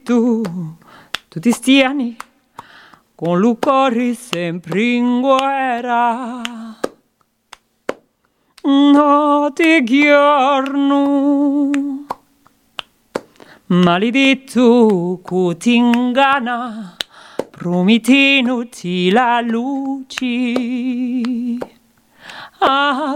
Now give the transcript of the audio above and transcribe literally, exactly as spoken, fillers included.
tu, tutti sti anni, con il cuore sempre in guerra. No ti giorno, maledetto che ti inganna, promettendo ti la luce. Ah,